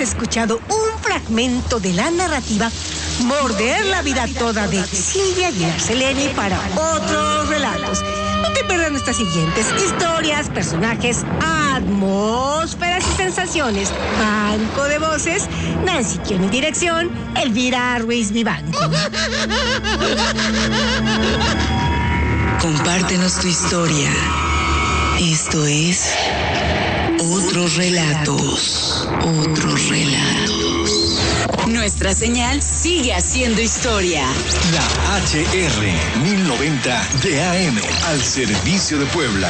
escuchado un fragmento de la narrativa Morder la vida toda de Silvia Aguilar Seleni para otros relatos. No te pierdas nuestras siguientes historias, personajes, atmósferas y sensaciones. Banco de voces, Nancy Kion y dirección, Elvira Ruiz Vivanco. Compártenos tu historia. Esto es Otros Relatos. Otros Relatos. Nuestra señal sigue haciendo historia. La HR 1090 de AM al servicio de Puebla.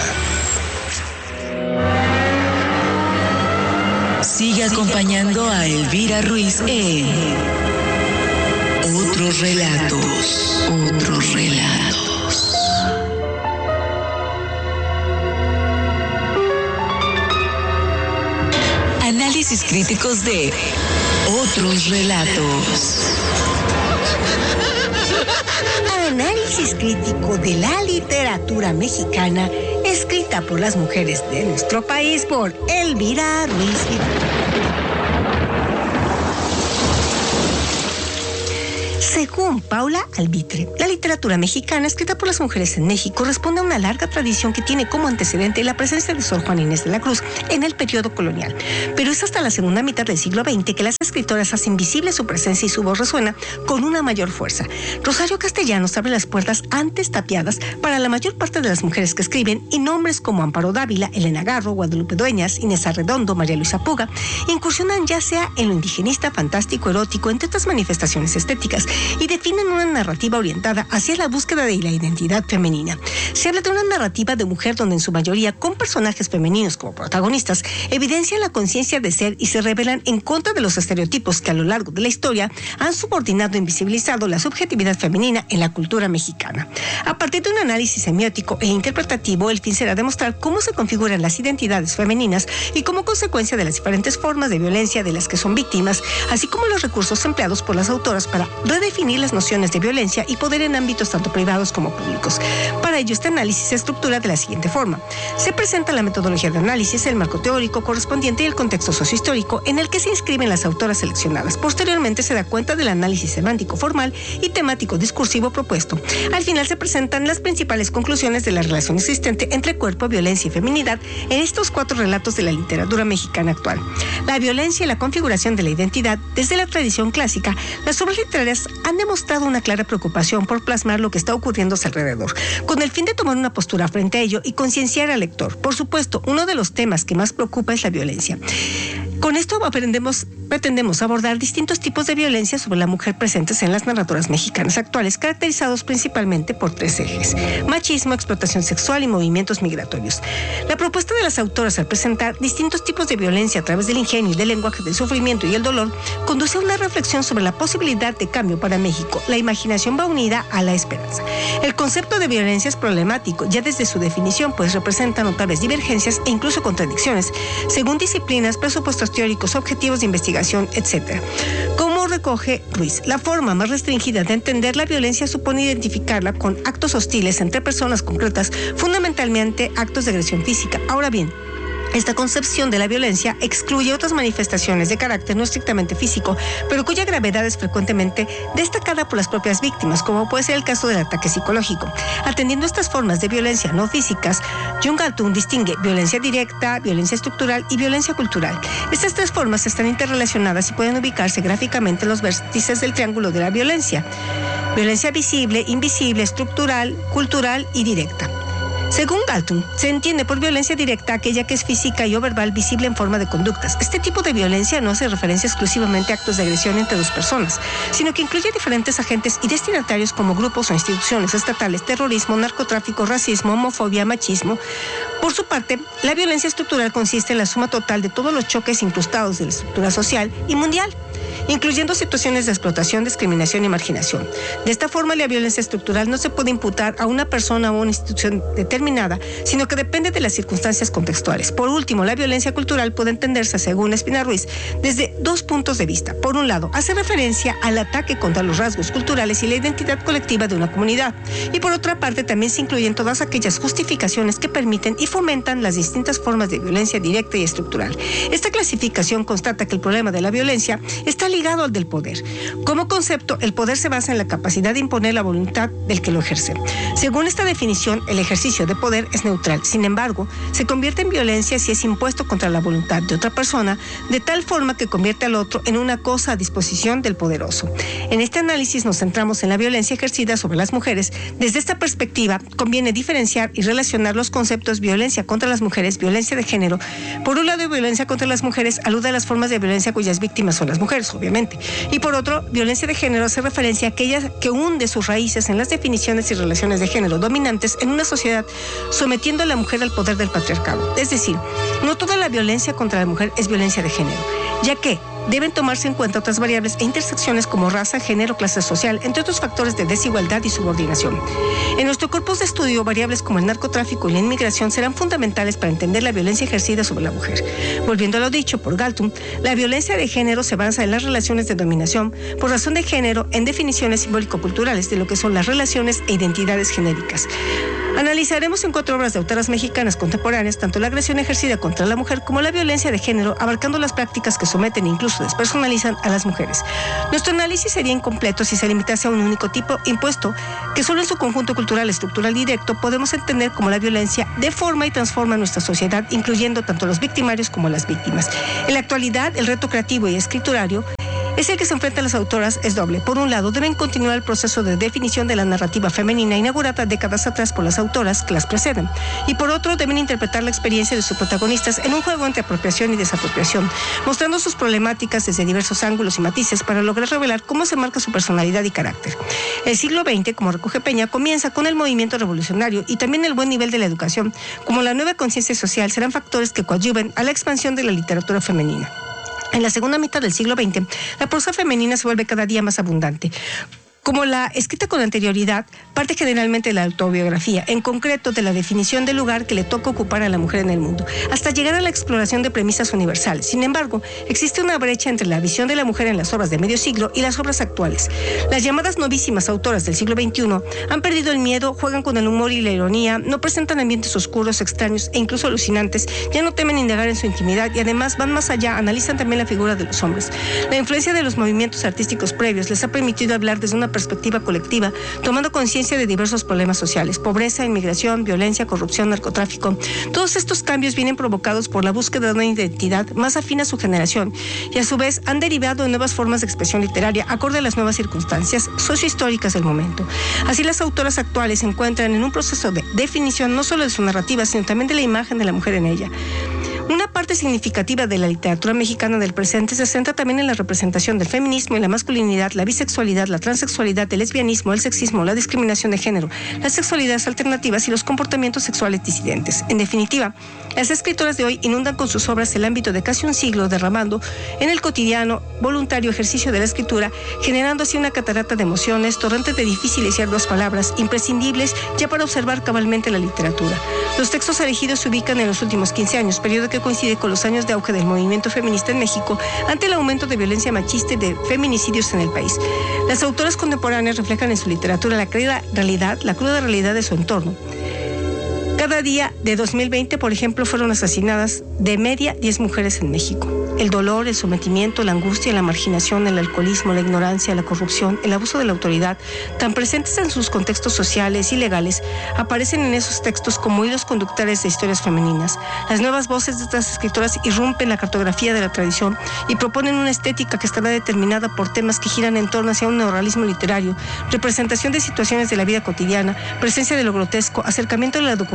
Sigue acompañando a Elvira Ruiz en Otros Relatos. Otros Relatos. Análisis críticos de Otros Relatos. Análisis crítico de la literatura mexicana escrita por las mujeres de nuestro país por Elvira Ruiz Vivanco. Según Paula Albitre, la literatura mexicana escrita por las mujeres en México responde a una larga tradición que tiene como antecedente la presencia de Sor Juana Inés de la Cruz en el periodo colonial. Pero es hasta la segunda mitad del siglo XX que las escritoras hacen visible su presencia y su voz resuena con una mayor fuerza. Rosario Castellanos abre las puertas antes tapiadas para la mayor parte de las mujeres que escriben, y nombres como Amparo Dávila, Elena Garro, Guadalupe Dueñas, Inés Arredondo, María Luisa Puga incursionan ya sea en lo indigenista, fantástico, erótico, entre otras manifestaciones estéticas, y definen una narrativa orientada hacia la búsqueda de la identidad femenina. Se habla de una narrativa de mujer donde en su mayoría, con personajes femeninos como protagonistas, evidencian la conciencia de ser y se rebelan en contra de los estereotipos que a lo largo de la historia han subordinado e invisibilizado la subjetividad femenina en la cultura mexicana. A partir de un análisis semiótico e interpretativo, el fin será demostrar cómo se configuran las identidades femeninas y como consecuencia de las diferentes formas de violencia de las que son víctimas, así como los recursos empleados por las autoras para redefinir las nociones de violencia y poder en ámbitos tanto privados como públicos. Para ello, este análisis se estructura de la siguiente forma. Se presenta la metodología de análisis, el marco teórico correspondiente y el contexto sociohistórico en el que se inscriben las autoras seleccionadas. Posteriormente se da cuenta del análisis semántico formal y temático discursivo propuesto. Al final se presentan las principales conclusiones de la relación existente entre cuerpo, violencia y feminidad en estos 4 relatos de la literatura mexicana actual. La violencia y la configuración de la identidad. Desde la tradición clásica, las obras literarias han demostrado una clara preocupación por plasmar lo que está ocurriendo a su alrededor, con el fin de tomar una postura frente a ello y concienciar al lector. Por supuesto, uno de los temas que más preocupa es la violencia. Con esto pretendemos abordar distintos tipos de violencia sobre la mujer presentes en las narradoras mexicanas actuales, caracterizados principalmente por 3 ejes: machismo, explotación sexual y movimientos migratorios. La propuesta de las autoras al presentar distintos tipos de violencia a través del ingenio y del lenguaje del sufrimiento y el dolor conduce a una reflexión sobre la posibilidad de cambio para México. La imaginación va unida a la esperanza. El concepto de violencia es problemático ya desde su definición, pues representa notables divergencias e incluso contradicciones según disciplinas, presupuestos teóricos, objetivos de investigación, etc. Como recoge Ruiz, la forma más restringida de entender la violencia supone identificarla con actos hostiles entre personas concretas, fundamentalmente actos de agresión física. Ahora bien, esta concepción de la violencia excluye otras manifestaciones de carácter no estrictamente físico, pero cuya gravedad es frecuentemente destacada por las propias víctimas, como puede ser el caso del ataque psicológico. Atendiendo a estas formas de violencia no físicas, Jung Galtung distingue violencia directa, violencia estructural y violencia cultural. Estas 3 formas están interrelacionadas y pueden ubicarse gráficamente en los vértices del triángulo de la violencia: violencia visible, invisible, estructural, cultural y directa. Según Galtung, se entiende por violencia directa aquella que es física y o verbal, visible en forma de conductas. Este tipo de violencia no hace referencia exclusivamente a actos de agresión entre 2 personas, sino que incluye diferentes agentes y destinatarios como grupos o instituciones estatales, terrorismo, narcotráfico, racismo, homofobia, machismo. Por su parte, la violencia estructural consiste en la suma total de todos los choques incrustados de la estructura social y mundial. incluyendo situaciones de explotación, discriminación y marginación. De esta forma, la violencia estructural no se puede imputar a una persona o una institución determinada, sino que depende de las circunstancias contextuales. Por último, la violencia cultural puede entenderse, según Espina Ruiz, desde dos puntos de vista. Por un lado, hace referencia al ataque contra los rasgos culturales y la identidad colectiva de una comunidad. Y por otra parte, también se incluyen todas aquellas justificaciones que permiten y fomentan las distintas formas de violencia directa y estructural. Esta clasificación constata que el problema de la violencia está ligado al del poder. Como concepto, el poder se basa en la capacidad de imponer la voluntad del que lo ejerce. Según esta definición, el ejercicio de poder es neutral. Sin embargo, se convierte en violencia si es impuesto contra la voluntad de otra persona, de tal forma que convierte al otro en una cosa a disposición del poderoso. En este análisis nos centramos en la violencia ejercida sobre las mujeres. Desde esta perspectiva, conviene diferenciar y relacionar los conceptos violencia contra las mujeres, violencia de género. Por un lado, violencia contra las mujeres alude a las formas de violencia cuyas víctimas son las mujeres, obviamente. Y por otro, violencia de género hace referencia a aquella que hunde sus raíces en las definiciones y relaciones de género dominantes en una sociedad, sometiendo a la mujer al poder del patriarcado. Es decir, no toda la violencia contra la mujer es violencia de género, ya que deben tomarse en cuenta otras variables e intersecciones como raza, género, clase social, entre otros factores de desigualdad y subordinación. En nuestro corpus de estudio, variables como el narcotráfico y la inmigración serán fundamentales para entender la violencia ejercida sobre la mujer. Volviendo a lo dicho por Galtung, la violencia de género se basa en las relaciones de dominación por razón de género en definiciones simbólico-culturales de lo que son las relaciones e identidades genéricas. Analizaremos en 4 obras de autoras mexicanas contemporáneas tanto la agresión ejercida contra la mujer como la violencia de género, abarcando las prácticas que someten e incluso despersonalizan a las mujeres. Nuestro análisis sería incompleto si se limitase a un único tipo impuesto, que solo en su conjunto cultural, estructural y directo podemos entender como la violencia deforma y transforma nuestra sociedad, incluyendo tanto los victimarios como las víctimas. En la actualidad, el reto creativo y escriturario es el que se enfrenta a las autoras es doble. Por un lado, deben continuar el proceso de definición de la narrativa femenina inaugurada décadas atrás por las autoras que las preceden. Y por otro, deben interpretar la experiencia de sus protagonistas en un juego entre apropiación y desapropiación, mostrando sus problemáticas desde diversos ángulos y matices para lograr revelar cómo se marca su personalidad y carácter. El siglo XX, como recoge Peña, comienza con el movimiento revolucionario y también el buen nivel de la educación, como la nueva conciencia social, serán factores que coadyuven a la expansión de la literatura femenina. En la segunda mitad del siglo XX, la prosa femenina se vuelve cada día más abundante. Como la escrita con anterioridad, parte generalmente de la autobiografía, en concreto de la definición del lugar que le toca ocupar a la mujer en el mundo, hasta llegar a la exploración de premisas universales. Sin embargo, existe una brecha entre la visión de la mujer en las obras de medio siglo y las obras actuales. Las llamadas novísimas autoras del siglo XXI han perdido el miedo, juegan con el humor y la ironía, no presentan ambientes oscuros, extraños e incluso alucinantes, ya no temen indagar en su intimidad y además van más allá, analizan también la figura de los hombres. La influencia de los movimientos artísticos previos les ha permitido hablar desde una perspectiva colectiva, tomando conciencia de diversos problemas sociales, pobreza, inmigración, violencia, corrupción, narcotráfico. Todos estos cambios vienen provocados por la búsqueda de una identidad más afín a su generación y a su vez han derivado en nuevas formas de expresión literaria acorde a las nuevas circunstancias sociohistóricas del momento. Así, las autoras actuales se encuentran en un proceso de definición no solo de su narrativa, sino también de la imagen de la mujer en ella. Una parte significativa de la literatura mexicana del presente se centra también en la representación del feminismo y la masculinidad, la bisexualidad, la transexualidad, el lesbianismo, el sexismo, la discriminación de género, las sexualidades alternativas y los comportamientos sexuales disidentes. En definitiva, las escritoras de hoy inundan con sus obras el ámbito de casi un siglo, derramando en el cotidiano, voluntario ejercicio de la escritura, generando así una catarata de emociones, torrentes de difíciles y arduas palabras, imprescindibles ya para observar cabalmente la literatura. Los textos elegidos se ubican en los últimos 15 años, periodo que coincide con los años de auge del movimiento feminista en México ante el aumento de violencia machista y de feminicidios en el país. Las autoras contemporáneas reflejan en su literatura la cruda realidad de su entorno. Cada día de 2020, por ejemplo, fueron asesinadas de media 10 mujeres en México. El dolor, el sometimiento, la angustia, la marginación, el alcoholismo, la ignorancia, la corrupción, el abuso de la autoridad, tan presentes en sus contextos sociales y legales, aparecen en esos textos como hilos conductores de historias femeninas. Las nuevas voces de estas escritoras irrumpen la cartografía de la tradición y proponen una estética que estará determinada por temas que giran en torno hacia un neorrealismo literario, representación de situaciones de la vida cotidiana, presencia de lo grotesco, acercamiento de la documentación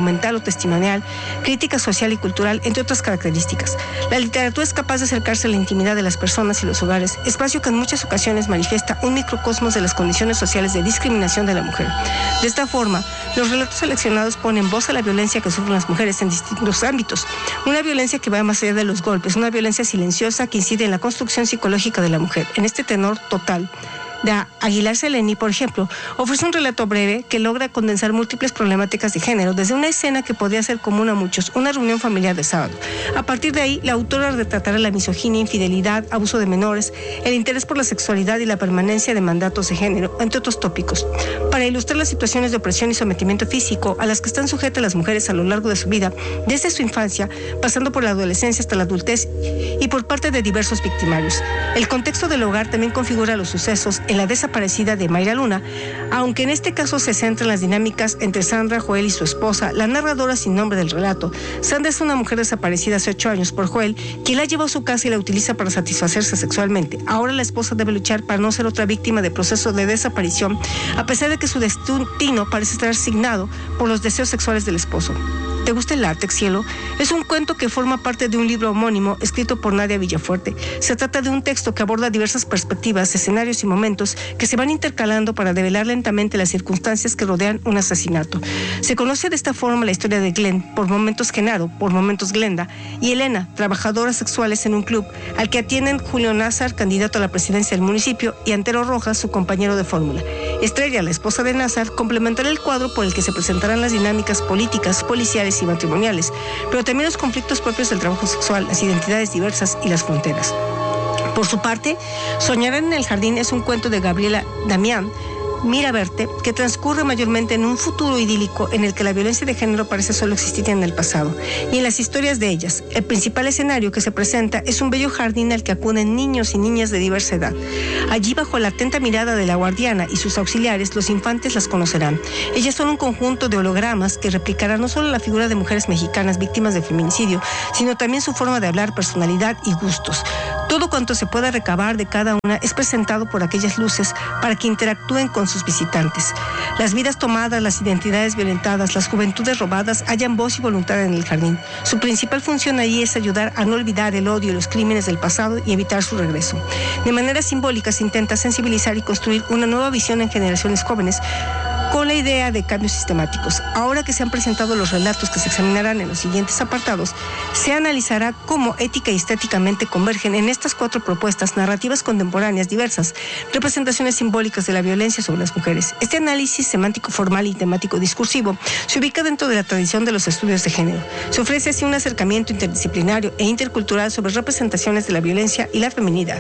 documental o testimonial, crítica social y cultural, entre otras características. La literatura es capaz de acercarse a la intimidad de las personas y los hogares, espacio que en muchas ocasiones manifiesta un microcosmos de las condiciones sociales de discriminación de la mujer. De esta forma, los relatos seleccionados ponen voz a la violencia que sufren las mujeres en distintos ámbitos, una violencia que va más allá de los golpes, una violencia silenciosa que incide en la construcción psicológica de la mujer. En este tenor total, de Aguilar Seleni, por ejemplo, ofrece un relato breve que logra condensar múltiples problemáticas de género, desde una escena que podría ser común a muchos, una reunión familiar de sábado. A partir de ahí, la autora retratará la misoginia, infidelidad, abuso de menores, el interés por la sexualidad y la permanencia de mandatos de género, entre otros tópicos, para ilustrar las situaciones de opresión y sometimiento físico a las que están sujetas las mujeres a lo largo de su vida, desde su infancia, pasando por la adolescencia hasta la adultez y por parte de diversos victimarios. El contexto del hogar también configura los sucesos en la desaparecida de Mayra Luna, aunque en este caso se centra en las dinámicas entre Sandra, Joel y su esposa, la narradora sin nombre del relato. Sandra es una mujer desaparecida hace 8 años por Joel, quien la llevó a su casa y la utiliza para satisfacerse sexualmente. Ahora la esposa debe luchar para no ser otra víctima de proceso de desaparición, a pesar de que su destino parece estar asignado por los deseos sexuales del esposo. ¿Te gusta el látex, cielo? Es un cuento que forma parte de un libro homónimo escrito por Nadia Villafuerte. Se trata de un texto que aborda diversas perspectivas, escenarios y momentos que se van intercalando para develar lentamente las circunstancias que rodean un asesinato. Se conoce de esta forma la historia de Glenn, por momentos Genaro, por momentos Glenda, y Elena, trabajadoras sexuales en un club, al que atienden Julio Nazar, candidato a la presidencia del municipio, y Antero Rojas, su compañero de fórmula. Estrella, la esposa de Nazar, complementará el cuadro por el que se presentarán las dinámicas políticas, policiales y matrimoniales, pero también los conflictos propios del trabajo sexual, las identidades diversas y las fronteras. Por su parte, Soñar en el jardín es un cuento de Gabriela Damián Mira Verte, que transcurre mayormente en un futuro idílico en el que la violencia de género parece solo existir en el pasado, y en las historias de ellas. El principal escenario que se presenta es un bello jardín al que acuden niños y niñas de diversa edad. Allí, bajo la atenta mirada de la guardiana y sus auxiliares, los infantes las conocerán. Ellas son un conjunto de hologramas que replicarán no solo la figura de mujeres mexicanas víctimas de feminicidio, sino también su forma de hablar, personalidad y gustos. Todo cuanto se pueda recabar de cada una es presentado por aquellas luces para que interactúen con sus visitantes. Las vidas tomadas, las identidades violentadas, las juventudes robadas hallan voz y voluntad en el jardín. Su principal función allí es ayudar a no olvidar el odio y los crímenes del pasado y evitar su regreso. De manera simbólica se intenta sensibilizar y construir una nueva visión en generaciones jóvenes, con la idea de cambios sistemáticos. Ahora que se han presentado los relatos que se examinarán en los siguientes apartados, se analizará cómo ética y estéticamente convergen en estas 4 propuestas narrativas contemporáneas diversas, representaciones simbólicas de la violencia sobre las mujeres. Este análisis semántico formal y temático discursivo se ubica dentro de la tradición de los estudios de género. Se ofrece así un acercamiento interdisciplinario e intercultural sobre representaciones de la violencia y la feminidad.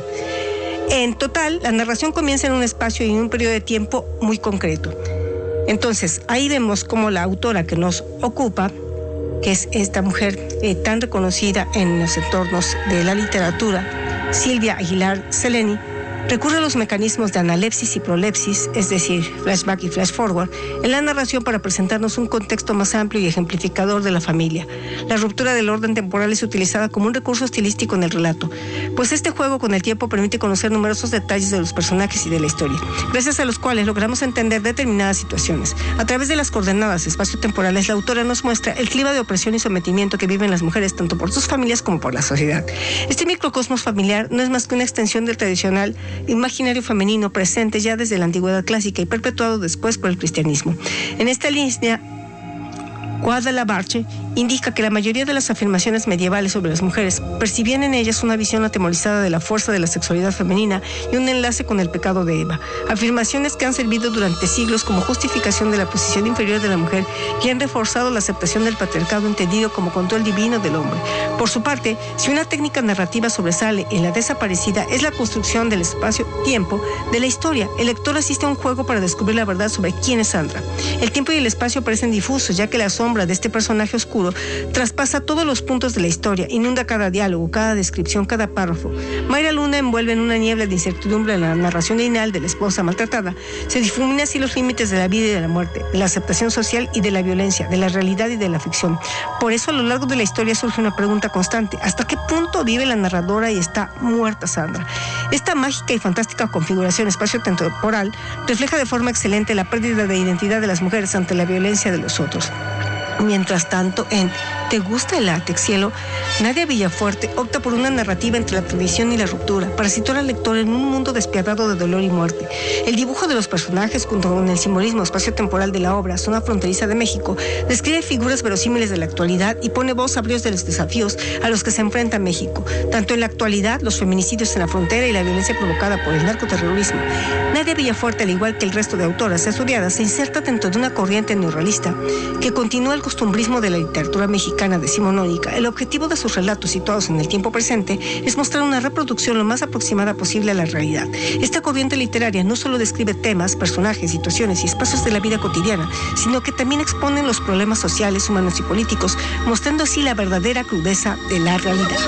En total, la narración comienza en un espacio y en un periodo de tiempo muy concreto. Entonces, ahí vemos cómo la autora que nos ocupa, que es esta mujer tan reconocida en los entornos de la literatura, Silvia Aguilar Seleni, recurre a los mecanismos de analepsis y prolepsis, es decir, flashback y flash forward, en la narración para presentarnos un contexto más amplio y ejemplificador de la familia. La ruptura del orden temporal es utilizada como un recurso estilístico en el relato, pues este juego con el tiempo permite conocer numerosos detalles de los personajes y de la historia, gracias a los cuales logramos entender determinadas situaciones. A través de las coordenadas espaciotemporales, la autora nos muestra el clima de opresión y sometimiento que viven las mujeres tanto por sus familias como por la sociedad. Este microcosmos familiar no es más que una extensión del tradicional imaginario femenino presente ya desde la antigüedad clásica y perpetuado después por el cristianismo. En esta línea, Guadalabarche indica que la mayoría de las afirmaciones medievales sobre las mujeres percibían en ellas una visión atemorizada de la fuerza de la sexualidad femenina y un enlace con el pecado de Eva. Afirmaciones que han servido durante siglos como justificación de la posición inferior de la mujer y han reforzado la aceptación del patriarcado entendido como control divino del hombre. Por su parte, si una técnica narrativa sobresale en La desaparecida, es la construcción del espacio-tiempo de la historia. El lector asiste a un juego para descubrir la verdad sobre quién es Sandra. El tiempo y el espacio parecen difusos, ya que la sombra de este personaje oscuro traspasa todos los puntos de la historia, inunda cada diálogo, cada descripción, cada párrafo. Mayra Luna envuelve en una niebla de incertidumbre en la narración lineal de la esposa maltratada. Se difumina así los límites de la vida y de la muerte, de la aceptación social y de la violencia, de la realidad y de la ficción. Por eso, a lo largo de la historia surge una pregunta constante: ¿hasta qué punto vive la narradora y está muerta Sandra? Esta mágica y fantástica configuración espacio-temporal refleja de forma excelente la pérdida de identidad de las mujeres ante la violencia de los otros. Mientras tanto, en ¿Te gusta el látex, cielo?, Nadia Villafuerte opta por una narrativa entre la tradición y la ruptura, para situar al lector en un mundo despiadado de dolor y muerte. El dibujo de los personajes, junto con el simbolismo espaciotemporal de la obra, Zona Fronteriza de México, describe figuras verosímiles de la actualidad y pone voz a bríos de los desafíos a los que se enfrenta México, tanto en la actualidad, los feminicidios en la frontera y la violencia provocada por el narcoterrorismo. Nadia Villafuerte, al igual que el resto de autoras estudiadas, se inserta dentro de una corriente neorrealista que continúa el costumbrismo de la literatura mexicana decimonónica. El objetivo de sus relatos situados en el tiempo presente es mostrar una reproducción lo más aproximada posible a la realidad. Esta corriente literaria no solo describe temas, personajes, situaciones y espacios de la vida cotidiana, sino que también expone los problemas sociales, humanos y políticos, mostrando así la verdadera crudeza de la realidad.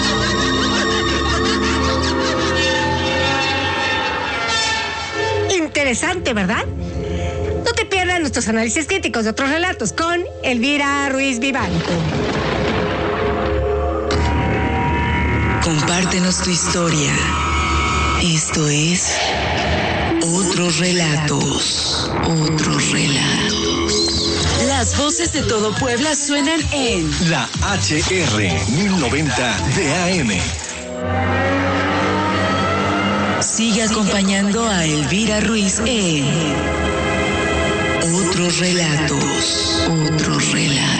Interesante, ¿verdad? No te pierdas nuestros análisis críticos de otros relatos con Elvira Ruiz Vivanco. Compártenos tu historia. Esto es Otros Relatos. Otros Relatos. Las voces de todo Puebla suenan en La HR 1090 de AM. Sigue acompañando a Elvira Ruiz en Otros Relatos. Otros Relatos.